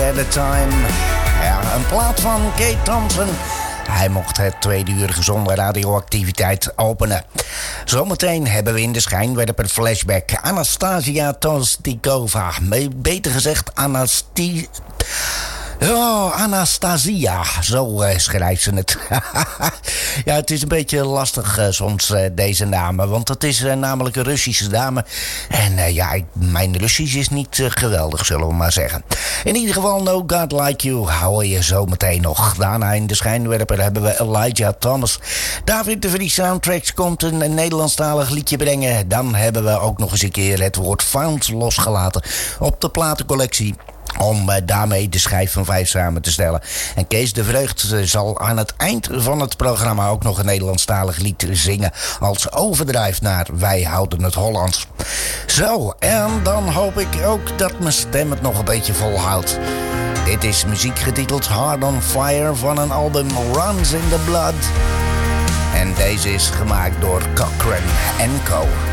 at a time. Ja, een plaat van Kate Thompson. Hij mocht het tweede uur gezonde radioactiviteit openen. Zometeen hebben we in de schijnwerper flashback Anastasia Tostikova. Beter gezegd Anastasia, zo schrijft ze het. Ja, het is een beetje lastig soms deze namen, want het is namelijk een Russische dame. En mijn Russisch is niet geweldig, zullen we maar zeggen. In ieder geval, No God Like You hoor je zo meteen nog. Daarna in de schijnwerper hebben we Elijah Thomas. David de Vries Soundtracks komt een Nederlandstalig liedje brengen. Dan hebben we ook nog eens een keer het woord found losgelaten op de platencollectie, om daarmee de schijf van 5 samen te stellen. En Kees de Vreugd zal aan het eind van het programma ook nog een Nederlandstalig lied zingen als overdrijf naar Wij Houden het Hollands. Zo, en dan hoop ik ook dat mijn stem het nog een beetje volhoudt. Dit is muziek getiteld Hard on Fire van een album Runs in the Blood. En deze is gemaakt door Cochran & Co.